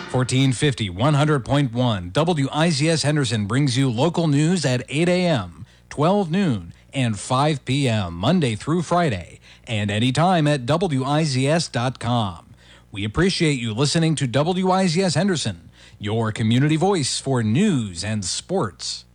1450, 100.1. WIZS Henderson brings you local news at 8 a.m., 12 noon, and 5 p.m., Monday through Friday, and anytime at WIZS.com. We appreciate you listening to WIZS Henderson, your community voice for news and sports.